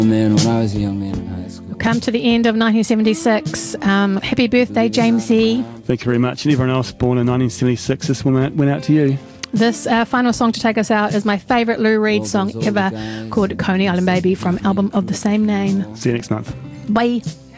Man, when I was a young man in high school. Come to the end of 1976. Happy birthday, James E. Thank you very much. And everyone else born in 1976, this one went out to you. This final song to take us out is my favourite Lou Reed song ever, called Coney Island Baby from album of the same name. See you next month. Bye.